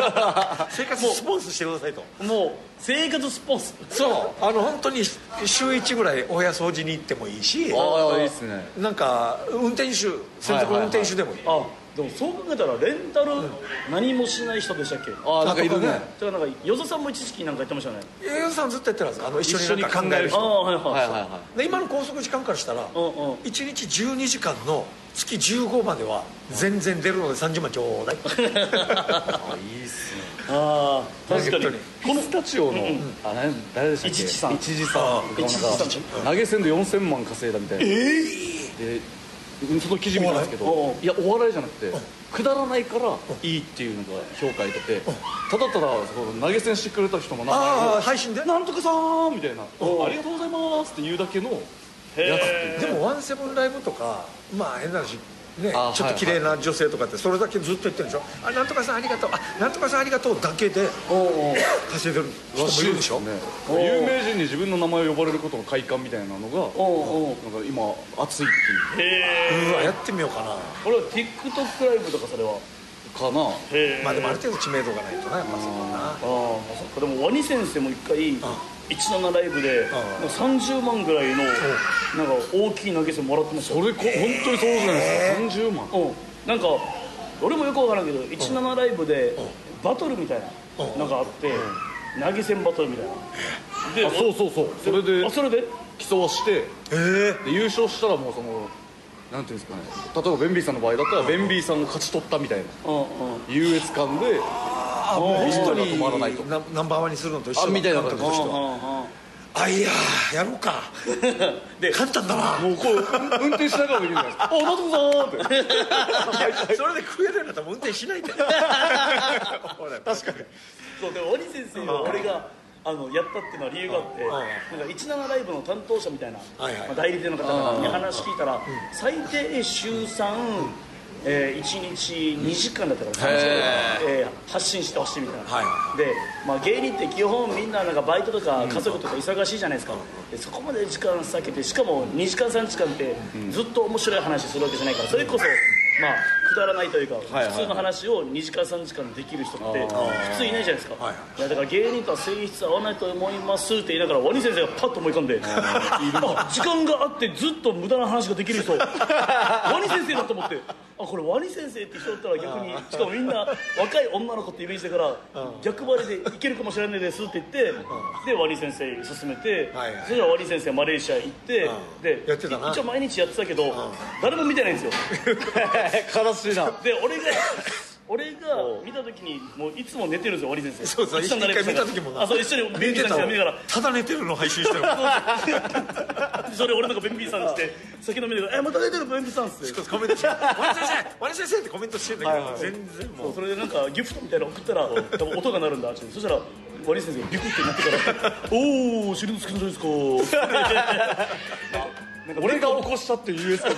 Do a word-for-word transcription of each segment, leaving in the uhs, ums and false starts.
生活スポンスしてくださいと。 もう生活スポンス。 そうあの本当に週いちぐらいお部屋掃除に行ってもいいし、 ああいいっすね。 なんか運転手専属運転手でもいい、 あでもそう考えたらレンタル何もしない人でしたっけ。 ああなんかいるね。 だからなんか与座さんも一時期なんか言ってましたね。 栄養さんずっとやってるんですか、あの一緒になんか考えるあ人。 あはいはいはいはいはで今の拘束時間からしたらうんうんいちにちじゅうにじかんの月じゅうごまでは全然出るのでさんじゅうまんちょうだい。 い。あいいっすね。 ああ確かにピスタチオのあ誰誰でしたっけ。 一時さん一時さん。 一時さん投げ銭でよんせんまん稼いだみたいな。ええ。でその記事見たんですけど、いやお笑いじゃなくてくだらないからいいっていうのが評価得てて、ただただその投げ銭してくれた人の名前あをあ配信でなんとかさーんみたいな、ありがとうございますって言うだけのやつっていう。 でもワンセブンライブとかまあ変な話ね、 あちょっと綺麗な女性とかってそれだけずっと言ってるんでしょ。あなんとかさんありがとう、あなんとかさんありがとうだけで稼いでる人もいるでしょ。 ね、有名人に自分の名前を呼ばれることの快感みたいなのがなんか今熱いっていう。 へえ。 うわやってみようかな。 これは TikTok ライブとかそれはかな。 へえ。 まあでもある程度知名度がないとなやっぱそうだな。 ああそっか。でもワニ先生も一回じゅうななライブでもうさんじゅうまんぐらいのなんか大きい投げ銭もらってましたよ。 それこ本当にそうじゃないですか。さんじゅうまん。 うんなんか俺もよくわからんけどじゅうななライブでバトルみたいななんかあって投げ銭バトルみたいなであそうそうそう。それであそれで競わしてえで優勝したらもうそのなんていうんですかね、例えばベンビーさんの場合だったらベンビーさんが勝ち取ったみたいなうんうん優越感であもう本当に止まらないとナナンバーワンにするのと一緒だあみたいな感じ監督としては。あいやーやろうか。 で簡単だな。 もうこう運転しながらできるじゃないですか。あなんとかさーってそれで食えるんだったら運転しないで。確かに。 そうでも鬼先生は俺があのやったっていうのは理由があってなんかじゅうななライブの担当者みたいなはいはいまあ代理店の方々に話聞いたら最低週さんえー、いちにちにじかんだったから、えー、発信してほしいみたいな、 はいで、まあ、芸人って基本みんななんかバイトとか家族とか忙しいじゃないですか、でそこまで時間割けてしかもにじかんさんじかんってずっと面白い話するわけじゃないからそれこそまあくだらないというか、 はいはいはい、 普通の話をにじかんさんじかんできる人って普通いないじゃないですか、 はいはい、 いやだから芸人とは性質合わないと思いますって言いながらワニ先生がパッと思い浮かんであ時間があってずっと無駄な話ができる人ワニ先生だと思ってあこれワニ先生って人だったら逆にしかもみんな若い女の子ってイメージだから逆張りでいけるかもしれないですって言ってでワニ先生に勧めて、はいはい、それからワニ先生マレーシア行ってでやってたな一応毎日やってたけど誰も見てないんですよ悲しいなで俺が俺が見た時にもういつも寝てるんですよワニ先生そうそう一回見た時もなあそう一緒にベンビーさん見ながらただ寝てるの配信してるそれ俺なんかベンビーさんして酒飲みながら「えまた寝てるベンビーさん」っつってコメントして「ワニ先生ワニ先生」ってコメントしてんだけど、はいはい、全然もうそれでなんかギフトみたいなの送ったら多分音が鳴るんだってそしたらワニ先生がビクってなってから「おお知りのつくんじゃないですか」 なんか俺が起こしたっていう ユーエス コー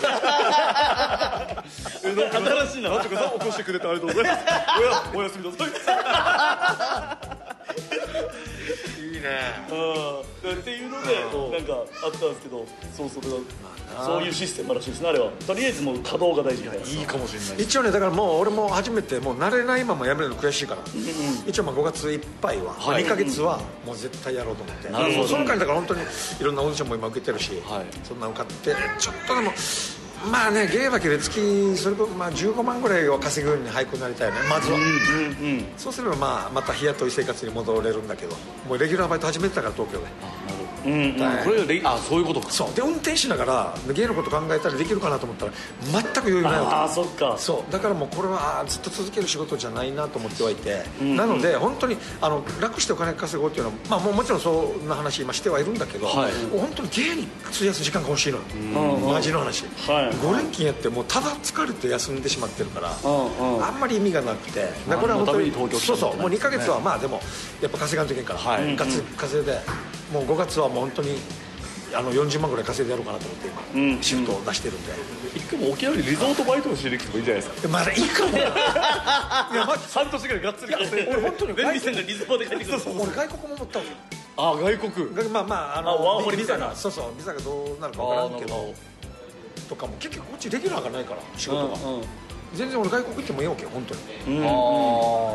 ド新しいななんとかさ起こしてくれてありがとうございますおやおやすみなさいいいねうんっていうのでなんかあったんですけどそうそうだそういうシステムらしいですねあれはとりあえずもう稼働が大事いいかもしれない一応ねだからもう俺も初めてもう慣れないままやめるの悔しいから、うんうん、一応まあごがついっぱいは、はい、にかげつはもう絶対やろうと思って、なるほどその間にだから本当にいろんなオーディションも今受けてるし、はい、そんな受かってちょっとでもまあね芸だけで月それこそまあじゅうごまんぐらいを稼ぐように俳句になりたいよねまずは、うんうんうん、そうすればまあまた日雇い生活に戻れるんだけどもうレギュラーバイト始めてたから東京でうんうん、 これがレあそういうことかそうで運転しながら芸のこと考えたらできるかなと思ったら全く余裕ないわけああそっかそうだからもうこれはずっと続ける仕事じゃないなと思ってはいて、うんうん、なので本当にあの楽してお金稼ごうっていうのは、まあ、もうもちろんそんな話今してはいるんだけど、はい、本当に芸に費やす時間が欲しいのよ、うんうん、マジの話、はい、ご連勤やってもうただ疲れて休んでしまってるから、うんうん、あんまり意味がなくてだこれは本当にそうそうもうにかげつはまあでもやっぱ稼がんといけんから、はい、ガツ稼いでもうごがつはもう本当にあのよんじゅうまんぐらい稼いでやろうかなと思って今、うん、シフトを出してるんで一回も沖縄にリゾートバイトをしてできてもいいんじゃないですかまだいいかもいや、 ま、半年ぐらいがっつり稼いで俺本当にベンビーさんがリゾートで帰ってくる俺外国も思ったわけあ外国まあまああのあワーホリビザがそうそうビザがどうなるか分からんけどとかも結局こっちできるわけないから仕事が、うんうん、全然俺外国行ってもいいわけよ本当に、うん、ああ